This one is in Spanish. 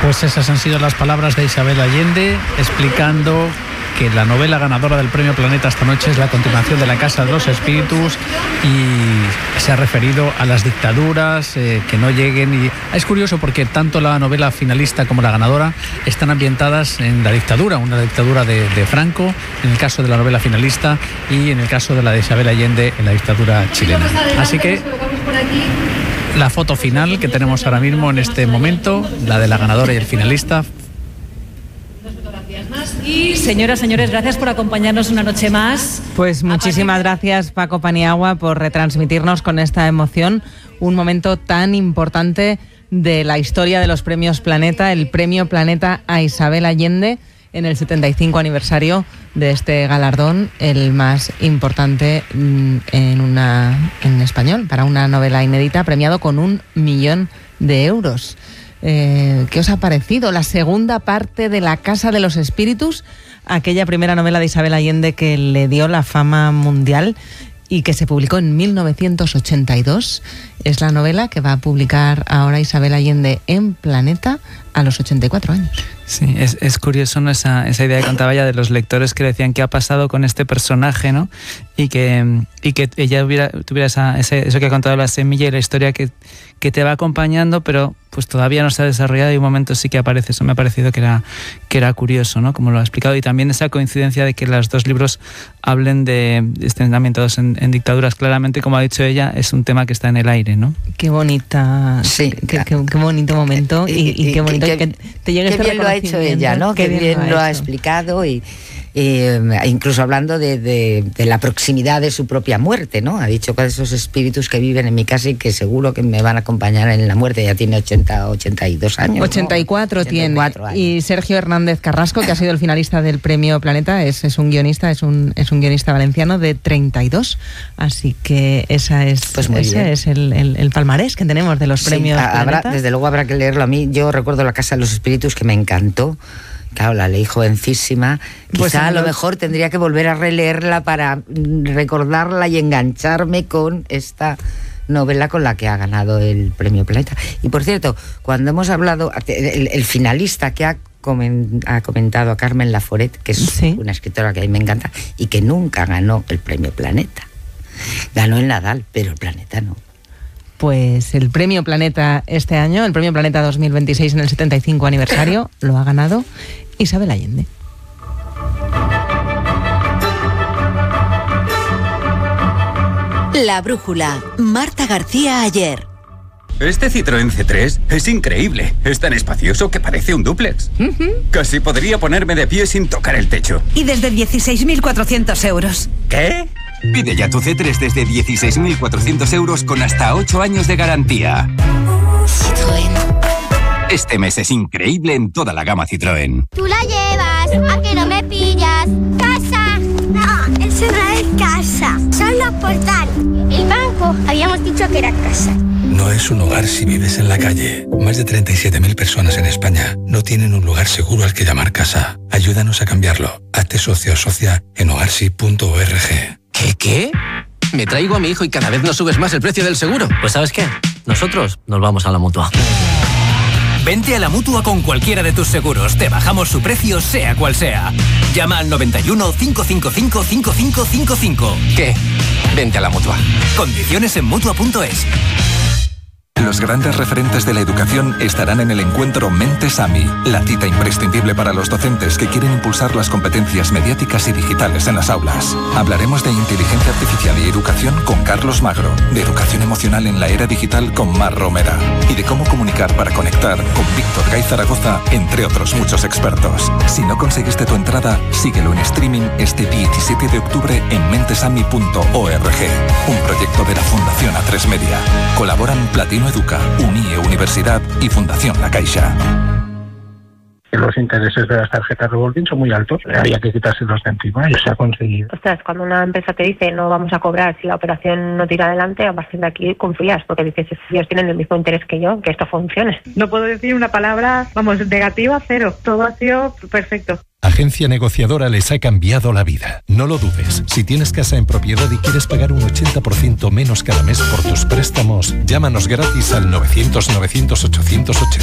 Pues esas han sido las palabras de Isabel Allende explicando que la novela ganadora del Premio Planeta esta noche es la continuación de La Casa de los Espíritus y se ha referido a las dictaduras que no lleguen. Y es curioso porque tanto la novela finalista como la ganadora están ambientadas en la dictadura, una dictadura de Franco, en el caso de la novela finalista, y en el caso de la de Isabel Allende, en la dictadura chilena. Así que la foto final que tenemos ahora mismo en este momento, la de la ganadora y el finalista. Y señoras, señores, gracias por acompañarnos una noche más. Pues muchísimas gracias, Paco Paniagua, por retransmitirnos con esta emoción un momento tan importante de la historia de los premios Planeta, el Premio Planeta a Isabel Allende en el 75 aniversario de este galardón, el más importante en español, para una novela inédita, premiado con 1 millón de euros. ¿Qué os ha parecido la segunda parte de La Casa de los Espíritus, aquella primera novela de Isabel Allende que le dio la fama mundial y que se publicó en 1982? Es la novela que va a publicar ahora Isabel Allende en Planeta a los 84 años. Sí, es curioso, ¿no? Esa idea que contaba ella de los lectores que decían qué ha pasado con este personaje, ¿no? Y que ella tuviera eso que ha contado, la semilla y la historia que te va acompañando, pero pues todavía no se ha desarrollado y un momento sí que aparece. Eso me ha parecido que era curioso, ¿no? Como lo ha explicado. Y también esa coincidencia de que los dos libros hablen estén ambientados en dictaduras. Claramente, como ha dicho ella, es un tema que está en el aire, ¿no? Qué bonita, sí, qué bonito momento y qué bonito que te llegue este reconocimiento. Qué bien lo ha hecho ella, ¿no? Qué bien lo ha explicado y incluso hablando de la proximidad de su propia muerte, ¿no? Ha dicho que esos espíritus que viven en mi casa y que seguro que me van a acompañar en la muerte. Ya tiene 82 años. 84 ¿no? tiene. 84 años. Y Sergio Hernández Carrasco, que ha sido el finalista del Premio Planeta, es un guionista, es un guionista valenciano de 32. Así que ese es el palmarés que tenemos de los premios Planeta. Desde luego habrá que leerlo. A mí, yo recuerdo La Casa de los Espíritus, que me encantó. Claro, la leí jovencísima. Pues quizá a lo mejor tendría que volver a releerla para recordarla y engancharme con esta novela con la que ha ganado el Premio Planeta. Y por cierto, cuando hemos hablado, el finalista que ha comentado a Carmen Laforet, que es una escritora que a mí me encanta, y que nunca ganó el Premio Planeta. Ganó el Nadal, pero el Planeta no. Pues el Premio Planeta este año, el Premio Planeta 2026 en el 75 aniversario, lo ha ganado Isabel Allende. La brújula, Marta García Ayer. Este Citroën C3 es increíble. Es tan espacioso que parece un dúplex. Casi podría ponerme de pie sin tocar el techo. Y desde 16.400 euros. ¿Qué? Pide ya tu C3 desde 16.400 euros con hasta 8 años de garantía. Citroën. Este mes es increíble en toda la gama Citroën. Tú la llevas, ¿a que no me pillas? ¡Casa! No, eso no es casa, son los portales. El banco, habíamos dicho que era casa. No es un hogar si vives en la calle. Más de 37.000 personas en España no tienen un lugar seguro al que llamar casa. Ayúdanos a cambiarlo. Hazte socio o socia en hogarsi.org. ¿Qué? Me traigo a mi hijo y cada vez nos subes más el precio del seguro. Pues ¿sabes qué? Nosotros nos vamos a la Mutua. Vente a la Mutua con cualquiera de tus seguros. Te bajamos su precio, sea cual sea. Llama al 91 555 5555. ¿Qué? Vente a la Mutua. Condiciones en Mutua.es. Los grandes referentes de la educación estarán en el encuentro Mentes AMI, la cita imprescindible para los docentes que quieren impulsar las competencias mediáticas y digitales en las aulas. Hablaremos de inteligencia artificial y educación con Carlos Magro, de educación emocional en la era digital con Mar Romera y de cómo comunicar para conectar con Víctor Gay Zaragoza, entre otros muchos expertos. Si no conseguiste tu entrada, síguelo en streaming este 17 de octubre en mentesami.org, un proyecto de la Fundación A3 Media. Colaboran Platino Educa, UNIE Universidad y Fundación La Caixa. Los intereses de las tarjetas revolving son muy altos, había que quitárselos de encima y se ha conseguido. Ostras, cuando una empresa te dice no vamos a cobrar si la operación no tira adelante, a partir de aquí confías, porque dices, ellos tienen el mismo interés que yo, que esto funcione. No puedo decir una palabra, negativa, cero. Todo ha sido perfecto. Agencia Negociadora les ha cambiado la vida. No lo dudes. Si tienes casa en propiedad y quieres pagar un 80% menos cada mes por tus préstamos, llámanos gratis al 900 900 880.